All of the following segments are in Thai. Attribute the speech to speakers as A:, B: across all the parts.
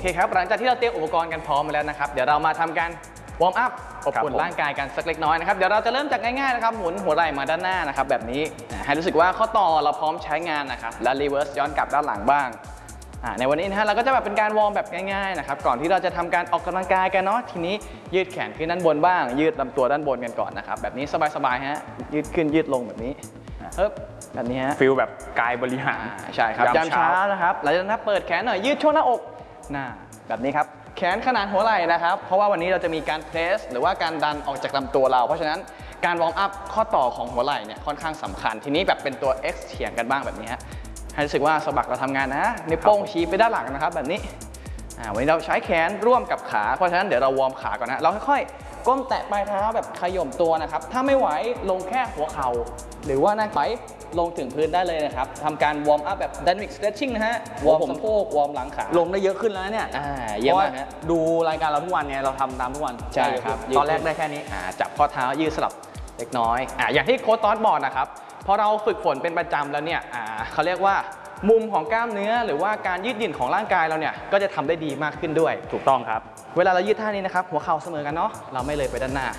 A: เคครับหลังจากที่เราเตรียมอุปกรณ์กันพร้อมมาแล้วนะครับเดี๋ยวเรามาทำการวอร์มอัพอบอุ่นร่างกายกันสักเล็กน้อยนะครับเดี๋ยวเราจะเริ่มจากง่ายๆนะครับหมุนหัวไหล่มาด้านหน้านะครับแบบนี้ให้รู้สึกว่าข้อต่อเราพร้อมใช้งานนะครับและรีเวิร์สย้อนกลับด้านหลังบ้างในวันนี้นะฮะเราก็จะแบบเป็นการวอร์มแบบง่ายๆนะครับก่อนที่เราจะทำการออกกำลังกายกันเนาะทีนี้ยืดแขนขึ้นด้านบนบ้างยืดลำตัวด้านบนกันก่อนนะครับแบบนี้สบายๆฮะยืดขึ้นยืดลงแบบนี้แบบนี้ฮะ
B: ฟิลแบบกายบริหาร
A: ใช่ครับยามเช้านะครับหลังจากนั้นเปิดแขนหน่อยยืดช่วงหน้าอกแบบนี้ครับแขนขนาดหัวไหล่นะครับเพราะว่าวันนี้เราจะมีการเพรสหรือว่าการดันออกจากลำตัวเราเพราะฉะนั้นการวอร์มอัพข้อต่อของหัวไหล่เนี่ยค่อนข้างสำคัญทีนี้แบบเป็นตัว X เฉียงกันบ้างแบบนี้ฮะให้รู้สึกว่าสะบักเราทำงานนะนิ้วโป้งชี้ไปด้านหลังนะครับแบบนี้วันนี้เราใช้แขนร่วมกับขาเพราะฉะนั้นเดี๋ยวเราวอร์มขาก่อนนะเราค่อยๆก้มแตะปลายเท้าแบบขย่มตัวนะครับถ้าไม่ไหวลงแค่หัวเข่าหรือว่านั่งไปลงถึงพื้นได้เลยนะครับทำการวอร์มอัพแบบ Dynamic Stretching นะฮะวอร์มสะโพกวอร์มหลังขา
B: ลงได้เยอะขึ้นแล้วเนี่ย
A: เยอะมากฮะ
B: ดูรายการเราทุกวันเนี่ยเราทำตามทุกวัน
A: ใช่ครับ
B: ตอนแรกได้แค่นี้
A: จับข้อเท้ายืดสลับเล็กน้อยอย่างที่โค้ชตอสบอกนะครับพอเราฝึกฝนเป็นประจำแล้วเนี่ยเขาเรียกว่ามุมของกล้ามเนื้อหรือว่าการยืดหยุ่นของร่างกายเราเนี่ยก็จะทำได้ดีมากขึ้นด้วย
B: ถูกต้องครับ
A: เวลาเรายืดท่านี้นะครับหัวเข่าเสมอกันเนาะเราไม่เลยไปด้านหน้า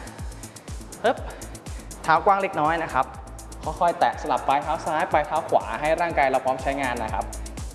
A: เท้ากว้างเล็กน้อยนะครับค่อยๆแตะสลับปลายเท้าซ้ายปลายเท้าขวาให้ร่างกายเราพร้อมใช้งานนะครับ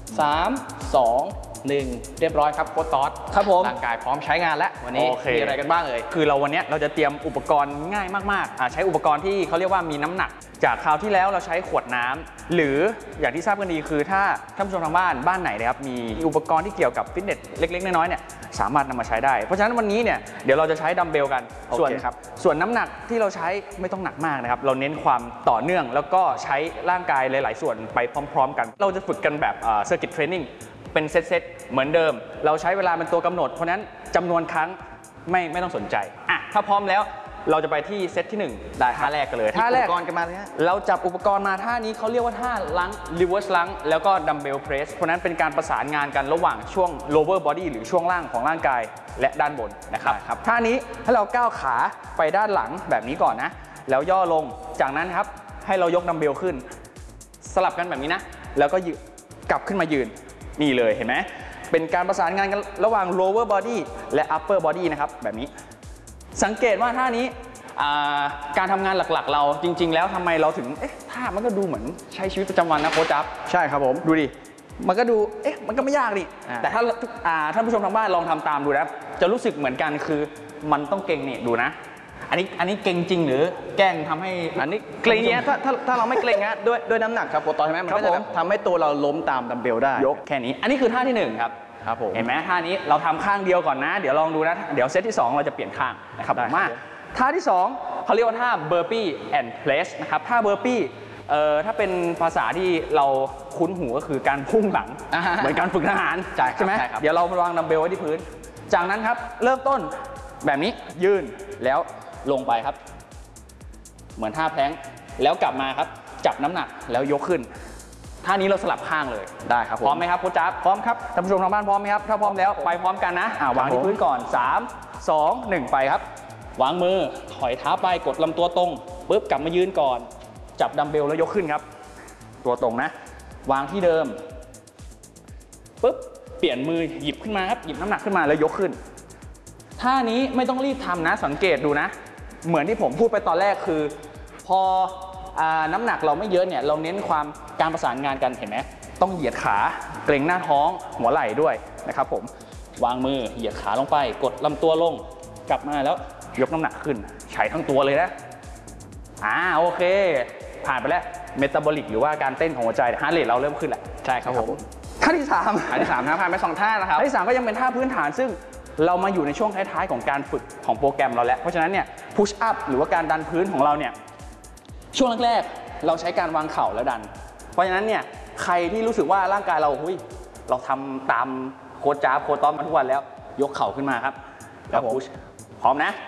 A: 3 2 1เรียบร้อยครับโค้ชตอส
B: ครับผม
A: ร่างกายพร้อมใช้งานแล้ววันนี้มีอะไรกันบ้างเลย
B: คือวันนี้เราจะเตรียมอุปกรณ์ง่ายมากๆใช้อุปกรณ์ที่เขาเรียกว่ามีน้ำหนักจากคราวที่แล้วเราใช้ขวดน้ำหรืออย่างที่ทราบกันดีคือถ้าท่านผู้ชมทางบ้านไหนนะครับมีอุปกรณ์ที่เกี่ยวกับฟิตเนสเล็กๆน้อยๆเนี่ยสามารถนำมาใช้ได้เพราะฉะนั้นวันนี้เนี่ยเดี๋ยวเราจะใช้ดัมเบลกันส่วนน้ำหนักที่เราใช้ไม่ต้องหนักมากนะครับเราเน้นความต่อเนื่องแล้วก็ใช้ร่างกายหลายๆส่วนไปพร้อมๆกันเราจะฝึกกันแบบเซอร์กิตเทรนนิ่งเป็นเซตเหมือนเดิมเราใช้เวลาเป็นตัวกำหนดเพราะนั้นจำนวนครั้งไม่ต้องสนใจถ้าพร้อมแล้วเราจะไปที่เซตที่1ได้ท่าแรกกันเลย
A: ท่าแรกอุปกรณ์กันมาเลยฮะ
B: เราจับอุปกรณ์มาท่านี้เขาเรียกว่าท่าลัง reverse ลังแล้วก็ดัมเบลเพรสเพราะนั้นเป็นการประสานงานกันระหว่างช่วง lower body หรือช่วงล่างของร่างกายและด้านบนนะครับท่านี้ให้เราก้าวขาไปด้านหลังแบบนี้ก่อนนะแล้วย่อลงจากนั้นครับให้เรายกดัมเบลขึ้นสลับกันแบบนี้นะแล้วก็กลับขึ้นมายืนนี่เลยเห็นไหมเป็นการประสานงานกันระหว่าง lower body และ upper body นะครับแบบนี้สังเกตว่าท่านี้การทำงานหลักๆเราจริงๆแล้วทำไมเราถึงท่ามันก็ดูเหมือนใช้ชีวิตประจำวันนะโค้ชจับ
A: ใช่ครับผม
B: ดูดิมันก็ดูมันก็ไม่ยากนี่แต่ถ้าท่านผู้ชมทางบ้านลองทำตามดูนะจะรู้สึกเหมือนกันคือมันต้องเก่งนี่ดูนะอันนี้เก่งจริงหรือแกล้งทำให้
A: อันนี้เกรงเนี้ยถ้าเราไม่เกรงนะด้วยน้ำหนักครับโค้ชตอสใช่ไหมมันก็จะทำให้ตัวเราล้มตามดัมเบลได้
B: ยกแค่นี้อันนี้คือท่าที่1ครับผมเห็นไหมท่านี้เราทำข้างเดียวก่อนนะเดี๋ยวลองดูนะเดี๋ยวเซตที่2เราจะเปลี่ยนข้างนะครับมาท่าที่2เขาเรียกว่าท่า burpee and place นะครับท่า burpee ถ้าเป็นภาษาที่เราคุ้นหูก็คือการพุ่งหลังเหมือนการฝึกทหารใช่ไหมเดี๋ยวเราวางดัมเบลไว้ที่พื้นจากนั้นครับเริ่มต้นแบบนี้ยืนแล้วลงไปครับเหมือนท่าแพลงแล้วกลับมาครับจับน้ำหนักแล้วยกขึ้นท่านี้เราสลับข้างเลย
A: ได้ครับ
B: พร้อมไหมครับโค้ชจ๊าบ
A: พร้อมครับ
B: ท่านผู้ชมทางบ้านพร้อมไหมครับถ้าพร้อมแล้วไปพร้อมกันนะวางที่พื้นก่อน3 2 1ไปครับวางมือถอยเท้าไปกดลำตัวตรงปุ๊บกลับมายืนก่อนจับดัมเบลแล้วยกขึ้นครับตัวตรงนะวางที่เดิมปุ๊บเปลี่ยนมือหยิบขึ้นมาครับหยิบน้ำหนักขึ้นมาแล้วยกขึ้นท่านี้ไม่ต้องรีบทำนะสังเกตดูนะเหมือนที่ผมพูดไปตอนแรกคือพอน้ำหนักเราไม่เยอะเนี่ยเราเน้นความการประสานงานกันเห็นไหมต้องเหยียดขาเกร็งหน้าท้องหัวไหล่ด้วยนะครับผมวางมือเหยียดขาลงไปกดลำตัวลงกลับมาแล้วยกน้ำหนักขึ้นใช้ทั้งตัวเลยนะโอเคผ่านไปแล้วเมตาบอลิกหรือว่าการเต้นของหัวใจฮาร์ทเรทเราเริ่มขึ้นแล้ว
A: ใช่ครับผม
B: ท่าที่3
A: นะผ่านไป2ท่านะครับ
B: ท่าที่3ก็ยังเป็นท่าพื้นฐานซึ่งเรามาอยู่ในช่วงท้ายๆของการฝึกของโปรแกรมเราแล้วเพราะฉะนั้นเนี่ยพุชอัพหรือว่าการดันพื้นของเราเนี่ยช่วงแรกๆเราใช้การวางเข่าแล้วดันเพราะฉะนั้นเนี่ยใครที่รู้สึกว่าร่างกายเราทำตามโค้ชจ๊าบโค้ชต้อมมาทุกวันแล้วยกเข่าขึ้นมาครับแล้วพุชพร้อมนะ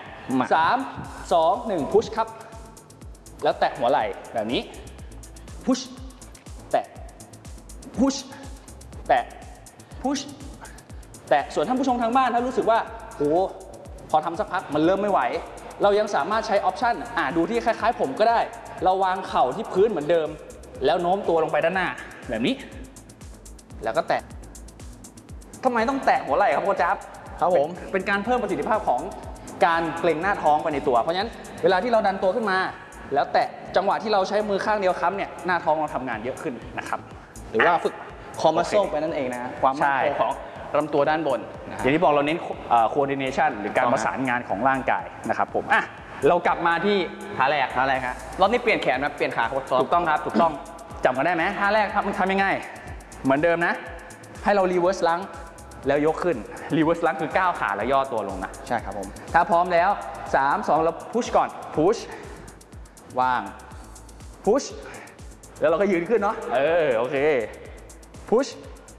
B: 3 2 1พุชครับแล้วแตะหัวไหล่แบบนี้พุชแตะพุชแตะพุชแต่ส่วนท่านผู้ชมทางบ้านถ้ารู้สึกว่าพอทำสักพักมันเริ่มไม่ไหวเรายังสามารถใช้ออปชันดูที่คล้ายๆผมก็ได้เราวางเข่าที่พื้นเหมือนเดิมแล้วโน้มตัวลงไปด้านหน้าแบบนี้แล้วก็แตะทำไมต้องแตะหัวไหล่ครับโค้ชจ๊าบ
A: ครับผม
B: เป็นการเพิ่มประสิทธิภาพของการเกร็งหน้าท้องไปในตัวเพราะฉะนั้นเวลาที่เราดันตัวขึ้นมา แล้วแตะจังหวะที่เราใช้มือข้างเดียวค้ำเนี่ยหน้าท้องเราทำงานเยอะขึ้นนะครับ
A: หรือว่าฝึกคอมมัสโซไปนั่นเองนะฮะความมั่นคงของลำตัวด้านบนนะ
B: อ
A: ฮะ
B: ย่างที่บอกเราเน้นcoordination หรือการประสานงานของร่างกายนะครับผมอ่ะเรากลับมาที่ท่าแรก
A: ท่าแรกฮะรอบนี้เปลี่ยนแขนนะเปลี่ยนขาโค้ชซ้อม
B: ถูกต้องครับถูกต้องจำกันได้ไหมท่าแรกครับมันทำยังไงเหมือนเดิมนะ ให้เรา reverse ลังแล้วยกขึ้น reverse ลังคือก้าวขาแล้วย่อตัวลงนะ
A: ใช่ครับผม
B: ถ้าพร้อมแล้ว 3 2 แล้วพุชก่อนพุชวางพุชแล้วเราก็ยืนขึ้นเนาะโอเคพุช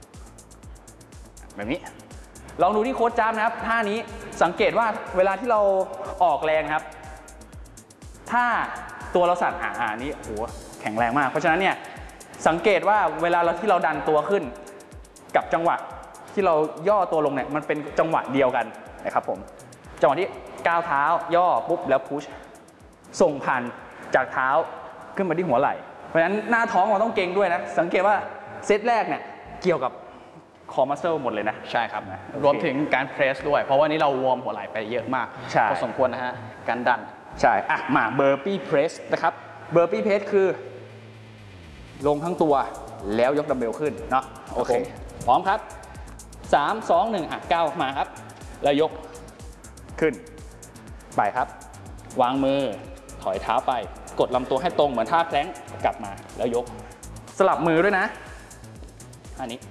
B: แบบนี้ลองดูที่โค้ชจ้ามนะครับท่านี้สังเกตว่าเวลาที่เราออกแรงครับ ถ้าตัวเราสั่นนี้โอ้โหแข็งแรงมากเพราะฉะนั้นเนี่ยสังเกตว่าเวลาที่เราดันตัวขึ้นกับจังหวะที่เราย่อตัวลงเนี่ยมันเป็นจังหวะเดียวกันนะครับผมจังหวะที่ก้าวเท้าย่อปุ๊บแล้วพุชส่งผ่านจากเท้าขึ้นมาที่หัวไหล่เพราะฉะนั้นหน้าท้องเราต้องเก่งด้วยนะสังเกตว่าเซตแรกเนี่ยเกี่ยวกับคอมัสเซิลหมดเลยนะ
A: ใช่ครับรวมถึงการเพรสด้วยเพราะว่านี้เราวอร์มหัวไหล่ไปเยอะมาก
B: ใช่
A: พอสมควรนะฮะการดัน
B: ใช่มาเบอร์ปี้เพรสนะครับเบอร์ปี้เพรสคือลงทั้งตัวแล้วยกดัมเบลขึ้นเนาะโอเคพร้อมครับ3 2 1ก้าวมาครับแล้วยกขึ้นไปครับวางมือถอยเท้าไปกดลำตัวให้ตรงเหมือนท่าแพลงก์กลับมาแล้วยกสลับมือด้วยนะอันนี้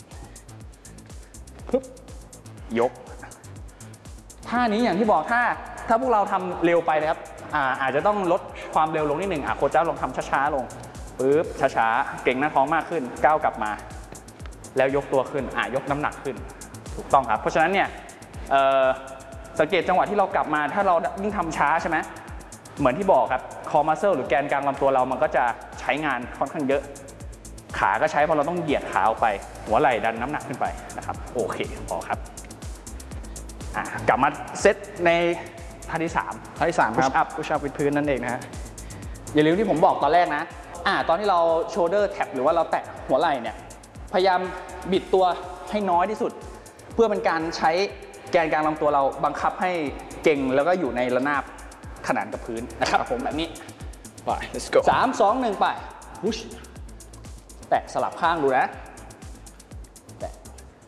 B: ปึ๊บยกท่านี้อย่างที่บอกถ้าพวกเราทำเร็วไปนะครับอาจจะต้องลดความเร็วลงนิดหนึ่งโค้ชเจ้าลองทำช้าๆลงปึ๊บช้าๆเก่งหน้าท้องมากขึ้นก้าวกลับมาแล้วยกตัวขึ้นยกน้ำหนักขึ้นถูกต้องครับเพราะฉะนั้นเนี่ยสังเกตจังหวะที่เรากลับมาถ้าเรายิ่งทำช้าใช่ไหมเหมือนที่บอกครับคอมัสเซิลหรือแกนกลางลำตัวเรามันก็จะใช้งานค่อนข้างเยอะขาก็ใช้เพราะเราต้องเหยียดขาออกไปหัวไหล่ดันน้ำหนักขึ้นไปนะครับโอเคพอครับกลับมาเซตในท่าที่3
A: ท่าที่3ครับพุชอัพวิดพื้นนั่นเองนะฮะ
B: อย่าลืมที่ผมบอกตอนแรกนะตอนที่เราโชเดอร์แท็บหรือว่าเราแตะหัวไหล่เนี่ยพยายามบิดตัวให้น้อยที่สุด เพื่อเป็นการใช้แกนกลางลำตัวเราบังคับให้เก่งแล้วก็อยู่ในระนาบขนานกับพื้นนะครับผมแบบนี้
A: ไป let's go
B: 3 2 1ไปพุชแตะสลับข้างดูนะแตะ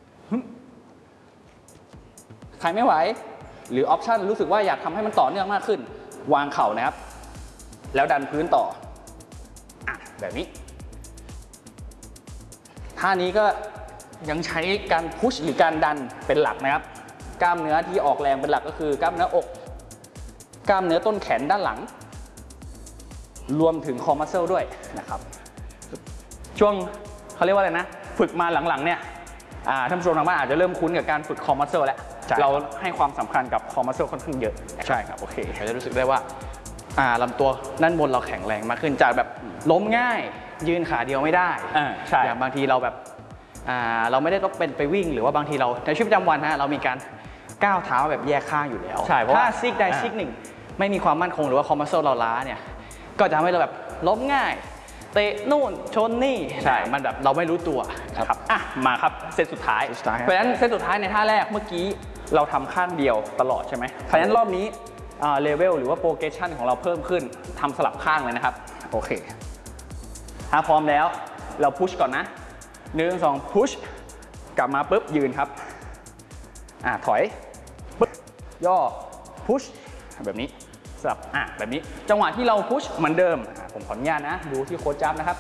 B: ใครไม่ไหวหรือออปชันรู้สึกว่าอยากทำให้มันต่อเนื่องมากขึ้นวางเข่านะครับแล้วดันพื้นต่อแบบนี้ท่านี้ก็ยังใช้การพุชหรือการดันเป็นหลักนะครับกล้ามเนื้อที่ออกแรงเป็นหลักก็คือกล้ามเนื้ออกกล้ามเนื้อต้นแขนด้านหลังรวมถึงคอมัสเซิลด้วยนะครับช่วงเขาเรียกว่าอะไรนะฝึกมาหลังๆเนี่ยท่านผู้ชมทางบ้านอาจจะเริ่มคุ้นกับการฝึกคอมัสเซิลแล้วเราให้ความสำคัญกับคอมัสเซิลค่อนข้างเยอะ
A: ใช่ครับโอเคเราจะรู้สึกได้ว่าลำตัวด้านบนเราแข็งแรงมากขึ้นจากแบบล้มง่ายยืนขาเดียวไม่ได้
B: ใช่
A: อย่างบางทีเราแบบเราไม่ได้ต้องเป็นไปวิ่งหรือว่าบางทีเราในชีวิตประจำวันเรามีการก้าวเท้าแบบแยกข้างอยู่แล้วถ้าซีกใดซีกหนึ่งไม่มีความมั่นคงหรือว่าคอมมัสเซิลเราล้าเนี่ยก็จะทำให้เราแบบล้มง่ายเตะนู่นชนนี่
B: ใช่
A: มันแบบเราไม่รู้ตัว
B: ครับมาครับเซตสุดท้ายเพราะฉะนั้นเซตสุดท้ายในท่าแรกเมื่อกี้เราทำข้างเดียวตลอดใช่ไหมเพราะฉะนั้นรอบนี้เลเวลหรือว่าโปรเกรสชันของเราเพิ่มขึ้นทำสลับข้างเลยนะครับโอเคถ้าพร้อมแล้วเราพุชก่อนนะ1 2พุชกลับมาปุ๊บยืนครับถอยปุ๊บย่อพุชแบบนี้สลับแบบนี้จังหวะที่เราพุชเหมือนเดิมผมขออนุญาตนะดูที่โค้ชจับนะครับ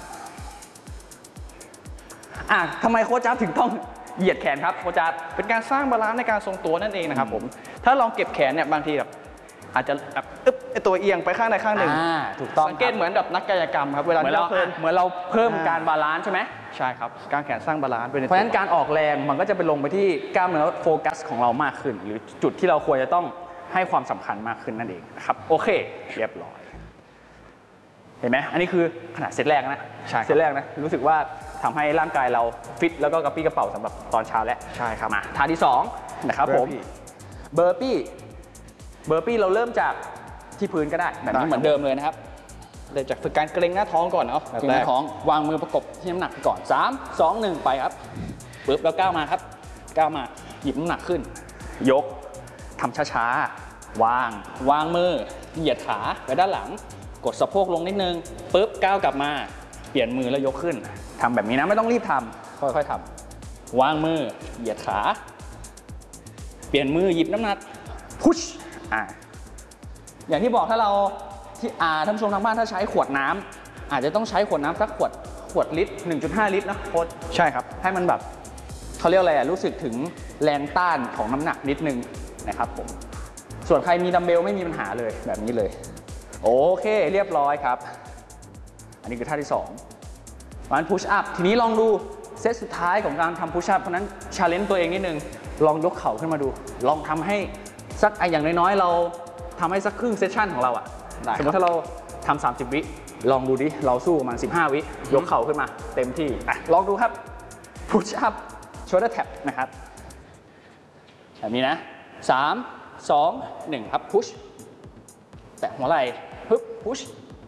B: ทำไมโค้ชจับถึงต้องเหยียดแขนครับโค้ชจับ
A: เป็นการสร้างบาลานซ์ในการทรงตัวนั่นเองนะครับผมถ้าลองเก็บแขนเนี่ยบางทีแบบอาจจะแบบตัวเอียงไปข้างใดข้างหนึ่ง
B: ถูกต้อง
A: สังเกตเหมือนแบบนักกายกรรมครับเวลาที่เรา
B: เหมือนเราเพิ่มการบาลานซ์ใช่ไหม
A: ใช่ครับการแขนสร้างบาลานซ์
B: เพราะฉะนั้นการออกแรงมันก็จะไปลงไปที่กล้ามเนื้อโฟกัสของเรามากขึ้นหรือจุดที่เราควรจะต้องให้ความสำคัญมากขึ้นนั่นเองนะครับโอเคเรียบร้อยเห็นไหมอันนี้คือขนาดเซตแรกนะเซตแรกนะรู้สึกว่าทำให้ร่างกายเราฟิตแล้วก็กระปี้กระเป๋าสำหรับตอนเช้าแล้ว
A: ใช่ครับ
B: มาท่าที่2นะครับผมเบอร์ปี้เราเริ่มจากที่พื้นก็ได้แบบนี้เหมือนเดิมเลยนะครับ
A: เริ่มจากฝึกการเกร็งหน้าท้องก่อนเนาะ
B: เกร็งหน้าท้องวางมือประกบที่น้ำหนักก่อน3 2 1ไปครับปึ๊บแล้วก้าวมาครับก้าวมาหยิบน้ำหนักขึ้นยกทำช้าๆวางมือเหยียดขาไปด้านหลังกดสะโพกลงนิดนึงปุ๊บก้าวกลับมาเปลี่ยนมือแล้วยกขึ้นทำแบบนี้นะไม่ต้องรีบทำค่อยๆทำวางมือเหยียดขาเปลี่ยนมือหยิบน้ำหนักพุชอย่างที่บอกถ้าเราที่ท่านผู้ชมทางบ้านถ้าใช้ขวดน้ำอาจจะต้องใช้ขวดน้ำสักขวดลิตร 1.5 ลิตรนะโค้ช
A: ใช่ครับ
B: ให้มันแบบเขาเรียกอะไรรู้สึกถึงแรงต้านของน้ำหนักนิดนึงนะครับผมส่วนใครมีดัมเบลไม่มีปัญหาเลยแบบนี้เลยโอเคเรียบร้อยครับอันนี้คือท่าที่2วันพุชอัพทีนี้ลองดูเซตสุดท้ายของการทำพุชอัพเพราะนั้นชาเลนจ์ตัวเองนิดนึงลองยกเข่าขึ้นมาดูลองทำให้สักอย่างน้อยๆเราทำให้สักครึ่งเซสชั่นของเราอะสมมติถ้าเราทำ30 วิลองดูดิเราสู้ประมาณ15 วิยกเข่าขึ้นมาเต็มที่ลองดูครับพุชอัพshoulder tap นะครับแบบนี้นะ3 2 1ครับพุชแตะหัวไหล่ฮึบพุช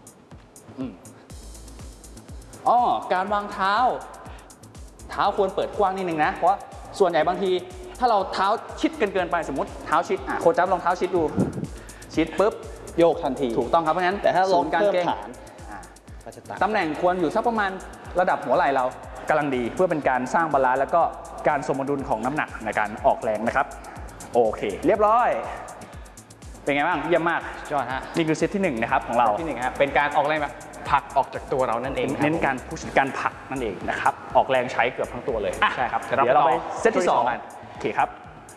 B: การวางเท้าควรเปิดกว้างนิดนึงนะเพราะส่วนใหญ่บางทีถ้าเราเท้าชิดเกินไปสมมติเท้าชิดโค้ชจับลองเท้าชิดดูชิดปุ๊บโยกทันทีถูกต้องครับเพราะงั้น
A: แต่ถ้าลง
B: การเกร็งตำแหน่งควรอยู่สักประมาณระดับหัวไหล่เรากำลังดีเพื่อเป็นการสร้างบาลานซ์แล้วก็การสมดุลของน้ำหนักในการออกแรงนะครับโอเคเรียบร้อยเป็นไงบ้างเยี่ยมมาก
A: ยอดฮะ
B: นี่คือเซตที่1นะครับของเรา
A: ที่1ครับเป็นการออกแรงแบบผลักออกจากตัวเรานั่นเอง
B: เน้นการพุชการผลักนั่นเองนะครับออกแรงใช้เกือบทั้งตัวเลย
A: ใช่ครับ
B: เดี๋ยวเราไปเซตที่2กันโอเคครับ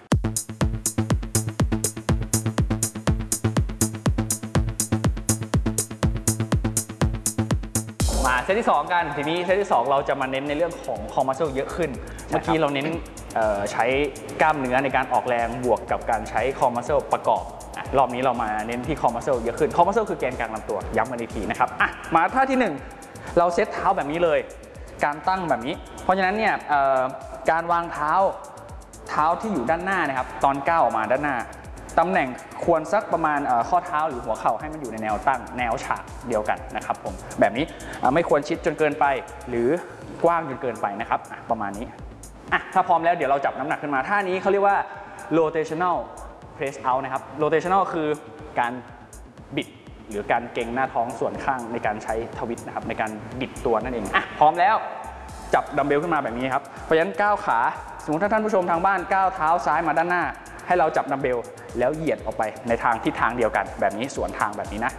B: มาเซตที่2กันทีนี้เซตที่2เราจะมาเน้นในเรื่องของคอมัสเซิลเยอะขึ้นเมื่อกี้เราเน้นใช้กล้ามเนื้อในการออกแรงบวกกับการใช้คอมัสเซิลประกอบรอบนี้เรามาเน้นที่คอมัสเซิลเยอะขึ้นคอมัสเซิลคือแกนกลางลำตัวย้ำกันอีกทีนะครับมาท่าที่1เราเซตเท้าแบบนี้เลยการตั้งแบบนี้เพราะฉะนั้นเนี่ยการวางเท้าที่อยู่ด้านหน้านะครับตอนก้าวออกมาด้านหน้าตำแหน่งควรสักประมาณข้อเท้าหรือหัวเข่าให้มันอยู่ในแนวตั้งแนวฉากเดียวกันนะครับผมแบบนี้ไม่ควรชิดจนเกินไปหรือกว้างจนเกินไปนะครับประมาณนี้ถ้าพร้อมแล้วเดี๋ยวเราจับน้ำหนักขึ้นมาท่านี้เขาเรียกว่า rotational press out นะครับ rotational คือการบิดหรือการเกร็งหน้าท้องส่วนข้างในการใช้ทวิสต์นะครับในการบิดตัวนั่นเองพร้อมแล้วจับดัมเบลขึ้นมาแบบนี้ครับเพราะฉะนั้นก้าวขาสมมติถ้าท่านผู้ชมทางบ้านก้าวเท้าซ้ายมาด้านหน้าให้เราจับดัมเบลแล้วเหยียดออกไปในทิศทางเดียวกันแบบนี้สวนทางแบบนี้นะ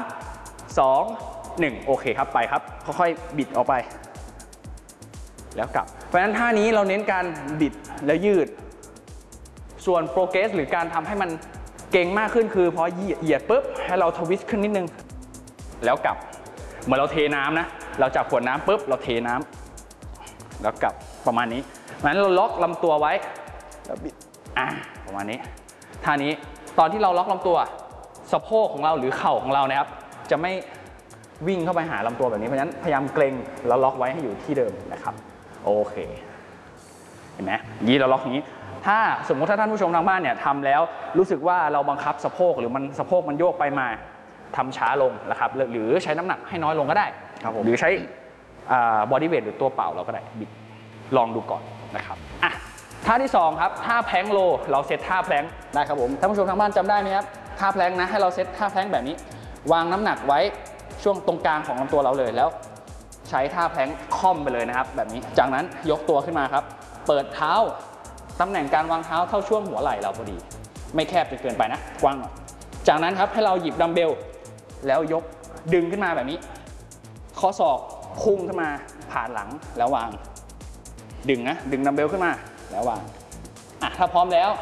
B: 3 2 1โอเคครับไปครับค่อยๆบิดออกไปแล้วกลับเพราะฉะนั้นท่านี้เราเน้นการบิดและยืดส่วนโปรเกรสหรือการทำให้มันเก่งมากขึ้นคือพอเหยียดปุ๊บให้เราทวิสต์ขึ้นนิดนึงแล้วกลับเหมือนเราเทน้ำนะเราจับขวดน้ำปุ๊บเราเทน้ำแล้วกลับประมาณนี้งั้นเราล็อกลำตัวไว้แล้วบิดประมาณนี้ท่านี้ตอนที่เราล็อกลำตัวสะโพกของเราหรือเข่าของเรานะครับจะไม่วิ่งเข้าไปหาลำตัวแบบนี้เพราะฉะนั้นพยายามเกร็งแล้วล็อกไว้ให้อยู่ที่เดิมนะครับโอเคเห็นไหมยี่เราล็อกอย่างนี้ถ้าสมมติถ้าท่านผู้ชมทางบ้านเนี่ยทำแล้วรู้สึกว่าเราบังคับสะโพกหรือสะโพกมันโยกไปมาทำช้าลงนะครับหรือใช้น้ำหนักให้น้อยลงก็ได้หรือใช้บอดี้เวทหรือตัวเปล่าเราก็ได้บิดลองดูก่อนนะครับท่าที่2ครับท่าแพลงโลเราเซตท่าแพลงได้ครับผมท่านผู้ชมทางบ้านจำได้ไหมครับท่าแพลงนะให้เราเซตท่าแพลงแบบนี้วางน้ำหนักไว้ช่วงตรงกลางของลำตัวเราเลยแล้วใช้ท่าแพลงค่อมไปเลยนะครับแบบนี้จากนั้นยกตัวขึ้นมาครับเปิดเท้าตำแหน่งการวางเท้าเท่าช่วงหัวไหล่เราพอดีไม่แคบจนเกินไปนะกว้างหน่อยจากนั้นครับให้เราหยิบดัมเบลแล้วยกดึงขึ้นมาแบบนี้ข้อศอกพุ่งขึ้นมาผ่านหลังแล้ววางดึงดัมเบลขึ้นมาแล้ววางถ้าพร้อมแล้ว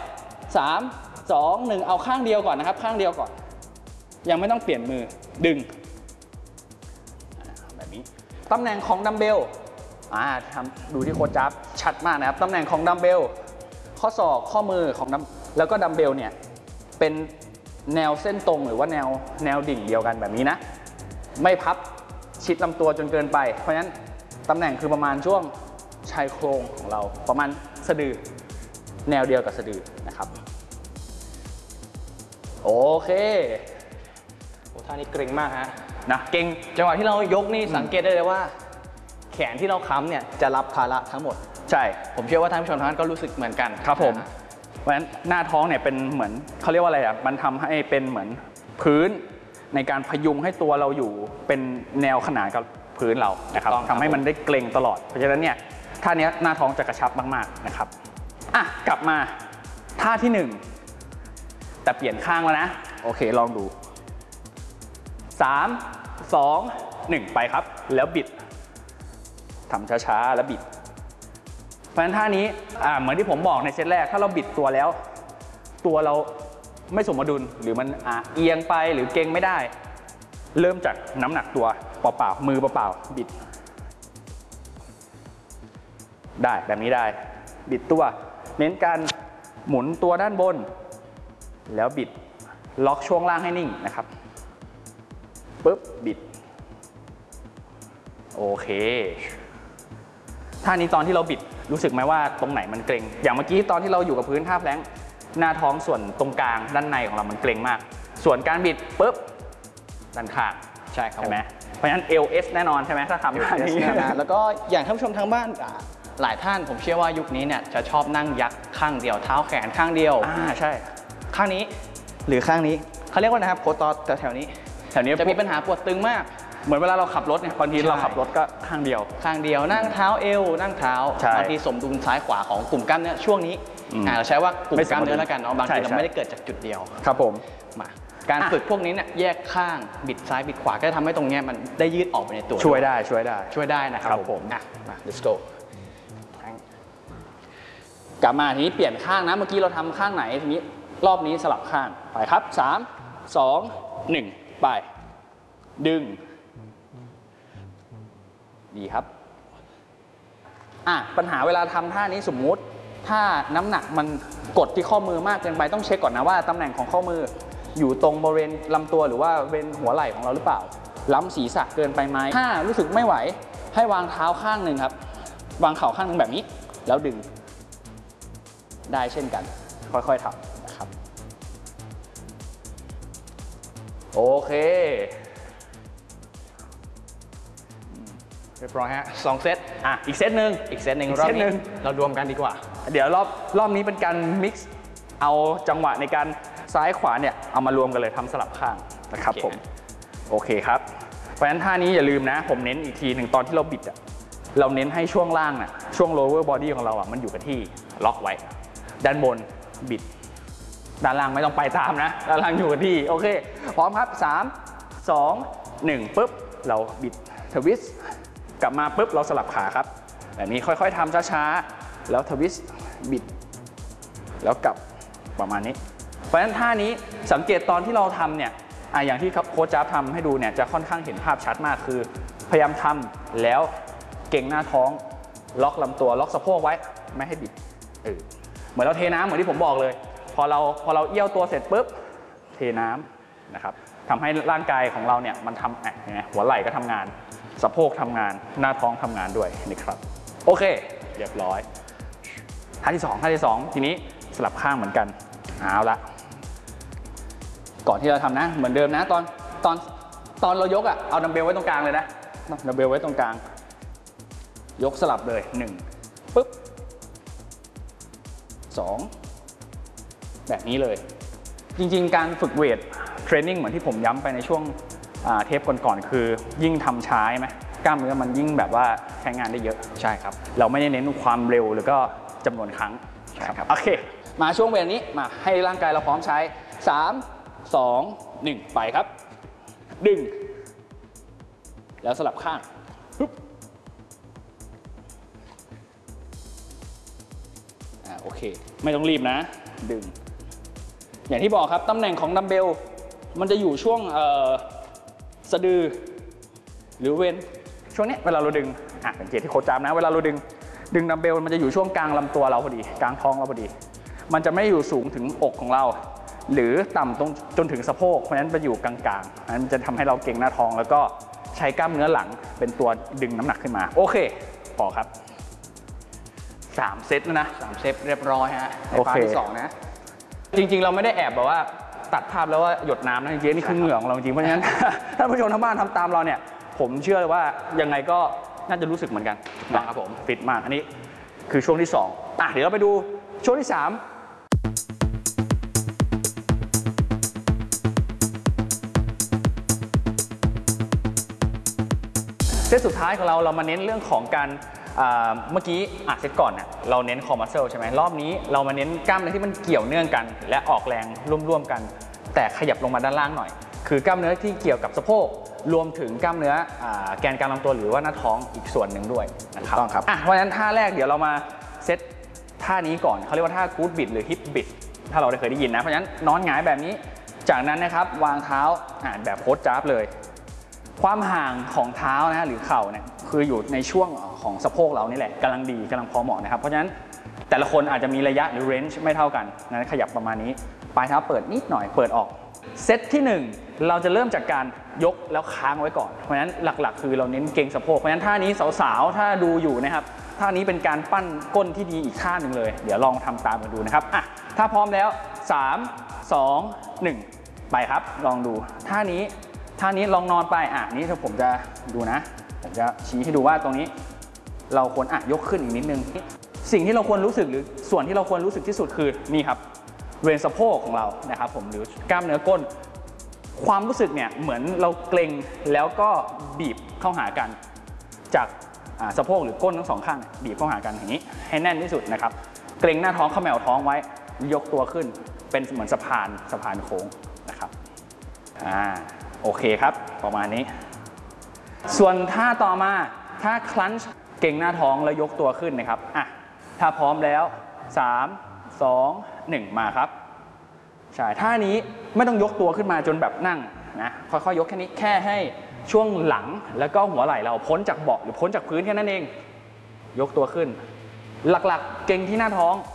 B: 3 2 1เอาข้างเดียวก่อนนะครับข้างเดียวก่อนยังไม่ต้องเปลี่ยนมือดึงแบบนี้ตำแหน่งของดัมเบลดูที่โค้ชจับชัดมากนะครับตำแหน่งของดัมเบลข้อศอกข้อมือของแล้วก็ดัมเบลเนี่ยเป็นแนวเส้นตรงหรือว่าแนวดิ่งเดียวกันแบบนี้นะไม่พับชิดลำตัวจนเกินไปเพราะฉะนั้นตำแหน่งคือประมาณช่วงชายโครงของเราประมาณสะดือแนวเดียวกับสะดือนะครับโอเค
A: ท่านี้เกร็งมากฮะ
B: นะเก่ง
A: จังหวะที่เรายกนี่สังเกตได้เลยว่าแขนที่เราค้ำเนี่ยจะรับภาระทั้งหมด
B: ใช่
A: ผมเชื่อว่าท่านผู้ชมทุกท่านก็รู้สึกเหมือนกัน
B: ครับผมเพราะฉะนั้นหน้าท้องเนี่ยเป็นเหมือนเขาเรียกว่าอะไรอ่ะมันทำให้เป็นเหมือนพื้นในการพยุงให้ตัวเราอยู่เป็นแนวขนานกับพื้นเรานะครับทำให้มันได้เกร็งตลอดเพราะฉะนั้นเนี่ยท่านี้หน้าท้องจะกระชับมากๆนะครับอ่ะกลับมาท่าที่1แต่เปลี่ยนข้างแล้วนะโอเคลองดู3 2 1ไปครับแล้วบิดทำช้าๆแล้วบิดเพราะฉะนั้นท่านี้เหมือนที่ผมบอกในเซตแรกถ้าเราบิดตัวแล้วตัวเราไม่สมดุลหรือมันเอียงไปหรือเกร็งไม่ได้เริ่มจากน้ำหนักตัวเปล่าๆมือเปล่าๆบิดได้แบบนี้ได้บิดตัวเน้นการหมุนตัวด้านบนแล้วบิดล็อกช่วงล่างให้นิ่งนะครับปึ๊บบิดโอเคท่านี้ตอนที่เราบิดรู้สึกไหมว่าตรงไหนมันเกร็งอย่างเมื่อกี้ตอนที่เราอยู่กับพื้นท่าแพลงก์หน้าท้องส่วนตรงกลางด้านในของเรามันเกร็งมากส่วนการบิดปึ๊บด้านข้าง
A: ใช่ครับ
B: ใช่ไหมเพราะฉะนั้น LS แน่นอนใช่ไหมถ้าทำท่านี้
A: นะแล้วก็อย่างท่านผู้ชมทางบ้านหลายท่านผมเชื่อว่ายุคนี้เนี่ยจะชอบนั่งยักข้างเดียวเท้าแขนข้างเดียว
B: ใช่
A: ข้างนี้หรือข้างนี้เขาเรียกว่านะครับโคตอแถวนี้จะมีปัญหาปวดตึงมาก
B: เหมือนเวลาเราขับรถเนี่ยบางทีเราขับรถก็ข้างเดียว
A: นั่งเท้าเอวนั่งเท้าบางทีสมดุลซ้ายขวาของกลุ่มกล้ามเนื้อช่วงนี้เราใช้ว่ากลุ่มกล้ามเนื้อแล้วกันเนาะบางทีเราไม่ได้เกิดจากจุดเดียว
B: ครับผม
A: มาการฝึกพวกนี้เนี่ยแยกข้างบิดซ้ายบิดขวาก็จะทำให้ตรงนี้มันได้ยืดออกไปในตัว
B: ช่วยได้
A: นะครับผมมา let's go
B: กลับมาทีนี้เปลี่ยนข้างนะเมื่อกี้เราทำข้างไหนทีนี้รอบนี้สลับข้างไปครับ3 2 1ไปดึงดีครับปัญหาเวลาทำท่านี้สมมุติถ้าน้ำหนักมันกดที่ข้อมือมากเกินไปต้องเช็คก่อนนะว่าตำแหน่งของข้อมืออยู่ตรงบริเวณลำตัวหรือว่าเป็นหัวไหล่ของเราหรือเปล่าล้ำศีรษะเกินไปไหมถ้ารู้สึกไม่ไหวให้วางเท้าข้างหนึ่งครับวางเข่าข้างหนึ่งแบบนี้แล้วดึงได้เช่นกันค่อยๆทำนะครับโอเค
A: เรียบร้อยฮะ2เซต
B: อีกเซตหนึ่ง
A: รอบนี้เรารวมกันดีกว่า
B: เดี๋ยวรอบนี้เป็นการมิกซ์เอาจังหวะในการซ้ายขวาเนี่ยเอามารวมกันเลยทำสลับข้างนะครับผมโอเคครับเพราะฉะนั้นท่านี้อย่าลืมนะผมเน้นอีกทีหนึ่งตอนที่เราบิดเราเน้นให้ช่วงล่างช่วง lower body ของเรามันอยู่กับที่ล็อกไว้ด้านบนบิดด้านล่างไม่ต้องไปตามนะด้านล่างอยู่กับที่โอเคพร้อมครับ3 2 1ปุ๊บเราบิดทวิสต์กลับมาปุ๊บเราสลับขาครับแบบนี้ค่อยๆทำช้าๆแล้วทวิสต์บิดแล้วกลับประมาณนี้เพราะฉะนั้นท่านี้สังเกตตอนที่เราทำเนี่ยอย่างที่โค้ชจ๊าบทำให้ดูเนี่ยจะค่อนข้างเห็นภาพชัดมากคือพยายามทำแล้วเก่งหน้าท้องล็อกลำตัวล็อกสะโพกไว้ไม่ให้บิดเหมือนเราเทน้ำเหมือนที่ผมบอกเลยพอเราเอี้ยวตัวเสร็จปุ๊บเทน้ำนะครับทำให้ร่างกายของเราเนี่ยมันทำหัวไหล่ก็ทำงานสะโพกทำงานหน้าท้องทำงานด้วยนี่ครับโอเคเรียบร้อยท่าที่2ทีนี้สลับข้างเหมือนกันเอาละก่อนที่เราทำนะเหมือนเดิมนะตอนเรายกเอาดัมเบลไว้ตรงกลางเลยนะดัมเบลไว้ตรงกลางยกสลับเลย1ปึ๊บ2แบบนี้เลยจริงๆการฝึกเวทเทรนนิ่งเหมือนที่ผมย้ำไปในช่วงเทปก่อนๆคือยิ่งทำช้าไหมกล้ามเนื้อมันยิ่งแบบว่าใช้งานได้เยอะ
A: ใช่ครับ
B: เราไม่ได้เน้นความเร็วหรือก็จำนวนครั้ง
A: ใช่ครับ
B: โอเคมาช่วงเวทนี้มาให้ร่างกายเราพร้อมใช้3 2 1ไปครับดึงแล้วสลับข้างโอเคไม่ต้องรีบนะดึงอย่างที่บอกครับตำแหน่งของดัมเบลมันจะอยู่ช่วงสะดือหรือเว้นช่วงนี้เวลาเราดึงสังเกตที่โค้ชจ๊าบนะเวลาเราดึงดัมเบลมันจะอยู่ช่วงกลางลำตัวเราพอดีกลางท้องเราพอดีมันจะไม่อยู่สูงถึงอกของเราหรือต่ำตรงจนถึงสะโพกเพราะฉะนั้นไปอยู่กลางๆนั้นจะทำให้เราเก่งหน้าท้องแล้วก็ใช้กล้ามเนื้อหลังเป็นตัวดึงน้ำหนักขึ้นมาโอเคพอครับ3 เซตนะ
A: 3 เซตเรียบร้อยฮะ
B: ในพาร์ท
A: ที่2นะ
B: จริงๆเราไม่ได้แอบแบบว่าตัดภาพแล้วว่าหยดน้ำนะจริงๆนี่คือเหงื่อของเราจริงเพราะฉะนั้นถ้าผู้ชมทางบ้านทำตามเราเนี่ยผมเชื่อเลยว่ายังไงก็น่าจะรู้สึกเหมือนกัน
A: ครับผม
B: ฟิตมากอันนี้คือช่วงที่2เดี๋ยวเราไปดูช่วงที่ 3เซตสุดท้ายของเรามาเน้นเรื่องของการเมื่อกี้เซตก่อนเนี่ยเราเน้นคอมัสเซลใช่ไหมรอบนี้เรามาเน้นกล้ามเนื้อที่มันเกี่ยวเนื่องกันและออกแรงร่วมกันแต่ขยับลงมาด้านล่างหน่อยคือกล้ามเนื้อที่เกี่ยวกับสะโพกรวมถึงกล้ามเนื้อแกนกลางลำตัวหรือว่าหน้าท้องอีกส่วนหนึ่งด้วยนะครับ
A: ต้องครับ
B: เพราะฉะนั้นท่าแรกเดี๋ยวเรามาเซตท่านี้ก่อนเขาเรียกว่าท่ากู๊ดบิดหรือฮิปบิดถ้าเราได้เคยได้ยินนะเพราะฉะนั้นนอนหงายแบบนี้จากนั้นนะครับวางเท้าแบบโค้ชจ๊าบเลยความห่างของเท้านะหรือเข่าเนี่ยคืออยู่ในช่วงของสะโพกเรานี่แหละกำลังดีกำลังพอเหมาะนะครับเพราะฉะนั้นแต่ละคนอาจจะมีระยะหรือเรนจ์ไม่เท่ากันนั้นขยับประมาณนี้ปลายเท้าเปิดนิดหน่อยเปิดออกเซตที่ 1เราจะเริ่มจากการยกแล้วค้างไว้ก่อนเพราะฉะนั้นหลักๆคือเราเน้นเกร็งสะโพกเพราะฉะนั้นท่านี้สาวๆถ้าดูอยู่นะครับท่านี้เป็นการปั้นก้นที่ดีอีกท่าหนึ่งเลยเดี๋ยวลองทำตามกันดูนะครับถ้าพร้อมแล้ว3 2 1ไปครับลองดูท่านี้ลองนอนไปนี่ถ้าผมจะดูนะผมจะชี้ให้ดูว่าตรงนี้เราควรยกขึ้นอีกนิดนึงสิ่งที่เราควรรู้สึกหรือส่วนที่เราควรรู้สึกที่สุดคือนี่ครับบริเวณสะโพกของเรานะครับผมหรือกล้ามเนื้อก้นความรู้สึกเนี่ยเหมือนเราเกร็งแล้วก็บีบเข้าหากันจากสะโพกหรือก้นทั้งสองข้างบีบเข้าหากันอย่างนี้ให้แน่นที่สุดนะครับเกร็งหน้าท้องเขม่าท้องไว้ยกตัวขึ้นเป็นเหมือนสะพานโค้งนะครับโอเคครับประมาณนี้ส่วนท่าต่อมาท่าคลันช์เกร็งหน้าท้องแล้วยกตัวขึ้นนะครับถ้าพร้อมแล้ว3 2 1มาครับใช่ท่านี้ไม่ต้องยกตัวขึ้นมาจนแบบนั่งนะค่อยๆยกแค่นี้แค่ให้ช่วงหลังแล้วก็หัวไหล่เราพ้นจากเบาะหรือพ้นจากพื้นแค่นั้นเองยกตัวขึ้นหลักๆเกร็งที่หน้าท้อง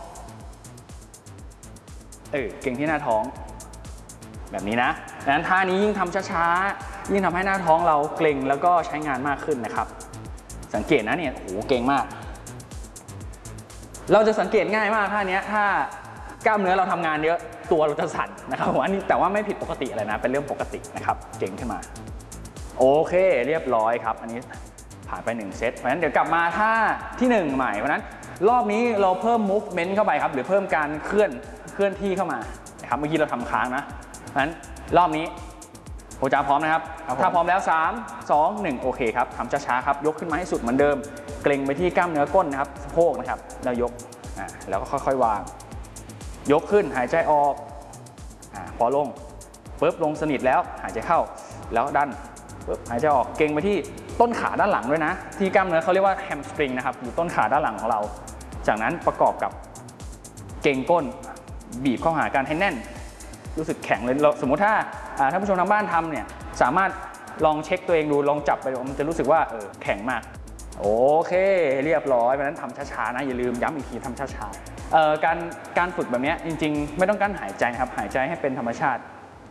B: เกร็งที่หน้าท้องแบบนี้นะดังนั้นท่านี้ยิ่งทำช้าๆยิ่งทำให้หน้าท้องเราเกร็งแล้วก็ใช้งานมากขึ้นนะครับสังเกตนะเนี่ยโอ้โหเก่งมากเราจะสังเกตง่ายมากท่านี้ถ้ากล้ามเนื้อเราทำงานเยอะตัวเราจะสั่นนะครับอันนี้แต่ว่าไม่ผิดปกติอะไรนะเป็นเรื่องปกตินะครับเก่งขึ้นมาโอเคเรียบร้อยครับอันนี้ผ่านไป1เซตเพราะฉะนั้นเดี๋ยวกลับมาท่าที่1ใหม่เพราะฉะนั้นรอบนี้เราเพิ่ม movement เข้าไปครับหรือเพิ่มการเคลื่อนที่เข้ามานะครับเมื่อกี้เราทำค้างนะเพราะฉะนั้นรอบนี้โค้ชจ๋าพร้อมนะครับถ้าพร้อมแล้ว3 2 1โอเคครับทำช้าๆครับยกขึ้นมาให้สุดเหมือนเดิมเกร็งไปที่กล้ามเนื้อก้นนะครับสะโพกนะครับแล้วยกแล้วก็ค่อยๆวางยกขึ้นหายใจออกพอลงปุ๊บลงสนิทแล้วหายใจเข้าแล้วดันปุ๊บหายใจออกเกร็งไปที่ต้นขาด้านหลังด้วยนะที่กล้ามเนื้อเขาเรียกว่าแฮมสตริงนะครับอยู่ต้นขาด้านหลังของเราจากนั้นประกอบกับเกร็งก้นบีบเข้าหากันให้แน่นรู้สึกแข็งเลยสมมุติถ้าท่านผู้ชมทางบ้านทำเนี่ยสามารถลองเช็คตัวเองดูลองจับไปมันจะรู้สึกว่าแข็งมากโอเคเรียบร้อยเพราะฉะนั้นทำช้าๆนะอย่าลืมย้ำอีกทีทำช้าๆการฝึกแบบนี้จริงๆไม่ต้องกั้นหายใจครับหายใจให้เป็นธรรมชาติ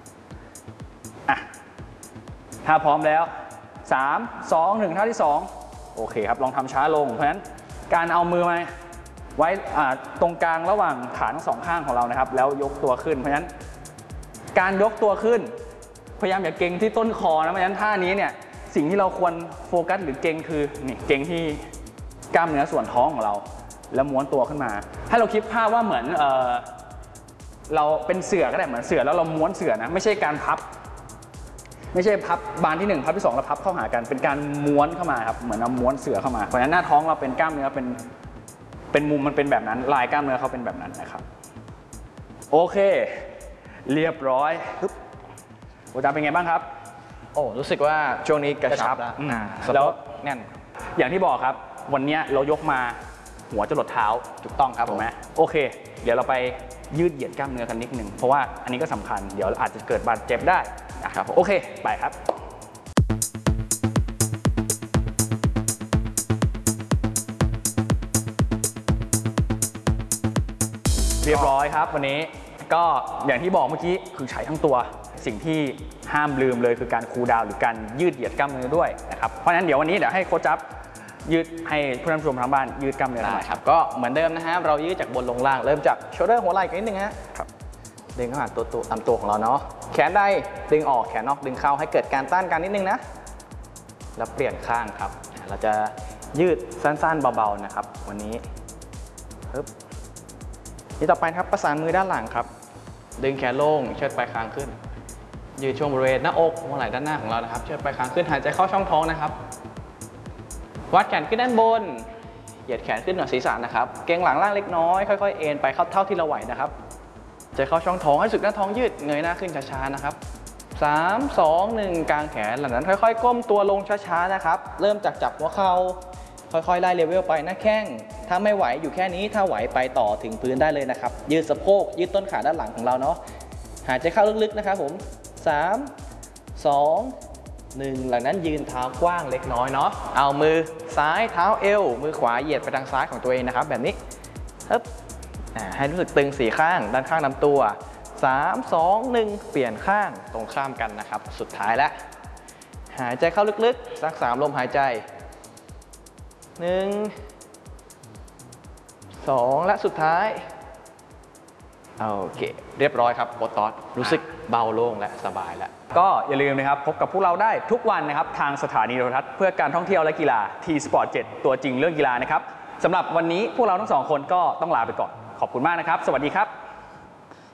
B: ถ้าพร้อมแล้ว3 2 1ท่าที่2โอเคครับลองทำช้าลงเพราะฉะนั้นการเอามือมาไว้ตรงกลางระหว่างขาทั้งสองข้างของเรานะครับแล้วยกตัวขึ้นเพราะฉะนั้นการยกตัวขึ้นพยายามอย่าเกร็งที่ต้นคอนะเพราะฉะนั้นท่านี้เนี่ยสิ่งที่เราควรโฟกัสหรือเกร็งคือนี่เกร็งที่กล้ามเนื้อส่วนท้องของเราแล้วม้วนตัวขึ้นมาให้เราคิดภาพว่าเหมือนเราเป็นเสื่อก็ได้เหมือนเสื่อแล้วเราม้วนเสื่อนะไม่ใช่การพับบานที่1พับที่2แล้วพับเข้าหากันเป็นการม้วนเข้ามาครับเหมือนเอาม้วนเสื่อเข้ามาเพราะฉะนั้นหน้าท้องเราเป็นกล้ามเนื้อเป็นมุมมันเป็นแบบนั้นลายกล้ามเนื้อเขาเป็นแบบนั้นนะครับโอเคเรียบร้อยโอ้จ๋าเป็นไงบ้างครับ
A: โอ้รู้สึกว่าช่วงนี้กระชับแล้วแน่น
B: อย่างที่บอกครับวันนี้เรายกมาหัวจรดเท้า
A: ถูกต้องครับ
B: ถูกไหมโอเคเดี๋ยวเราไปยืดเหยียดกล้ามเนื้อกันนิดนึงเพราะว่าอันนี้ก็สำคัญเดี๋ยวอาจจะเกิดบาดเจ็บได้นะครับโอเคไปครับเรียบร้อยครับวันนี้ก็อย่างที่บอกเมื่อกี้คือใช้ทั้งตัวสิ่งที่ห้ามลืมเลยคือการคูลดาวน์หรือการยืดเหยียดกล้ามเนื้อด้วยนะครับเพราะฉะนั้นเดี๋ยววันนี้เดี๋ยวให้โค้ชจับยืดให้ผู้ชมทางบ้านยืดกล้ามเนื้อได้
A: ครับก็เหมือนเดิมนะฮะเรายืดจากบนลงล่างเริ่มจากโชเดอร์หัวไหล่กันนิดนึงฮะครับดึงเข้าหาตัวลำตัวของเราเนาะแขนได้ดึงออกแขนนอกดึงเข้าให้เกิดการต้านกันนิดนึงนะแล้วเปลี่ยนข้างครับเราจะยืดสั้นๆเบาๆนะครับวันนี้ปึ๊บที่ต่อไปครับประสานมือด้านหลังครับดึงแขนลงเชิดปลายคางขึ้นยืดช่วงบริเวณหน้าอกหัวไหล่ด้านหน้าของเรานะครับเชิดปลายคางขึ้นหายใจเข้าช่องท้องนะครับวัดแขนขึ้นด้านบนเหยียดแขนขึ้นเหนือศีรษะนะครับเกร็งหลังล่างเล็กน้อยค่อยๆเอ็นไปเท่าที่เราไหวนะครับใจเข้าช่องท้องให้สึกหน้าท้องยืดเงยหน้าขึ้นช้าๆนะครับ3 2 1กางแขนหลังนั้นค่อยๆก้มตัวลงช้าๆนะครับเริ่มจากจับหัวเข่าค่อยๆไล่เลเวลไปหน้าแข้งถ้าไม่ไหวอยู่แค่นี้ถ้าไหวไปต่อถึงพื้นได้เลยนะครับยืดสะโพกยืดต้นขาด้านหลังของเราเนาะหายใจเข้าลึกๆนะครับผม3 2 1หลังนั้นยืนเท้ากว้างเล็กน้อยเนาะเอามือซ้ายเท้าเอวมือขวาเหยียดไปทางซ้ายของตัวเองนะครับแบบนี้ปึ๊บให้รู้สึกตึง4ข้างด้านข้างลำตัว3 2 1เปลี่ยนข้างตรงข้ามกันนะครับสุดท้ายแล้วหายใจเข้าลึกๆสัก3ลมหายใจ1 2และสุดท้ายโอเคเรียบร้อยครับโค้ชต๊อดรู้สึกเบาโล่งและสบายแล้ว
B: ก็อย่าลืมนะครับพบกับพวกเราได้ทุกวันนะครับทางสถานีโทรทัศน์เพื่อการท่องเที่ยวและกีฬา T-Sport 7 ตัวจริงเรื่องกีฬานะครับสำหรับวันนี้พวกเราทั้งสองคนก็ต้องลาไปก่อนขอบคุณมากนะครับสวัสดีครับ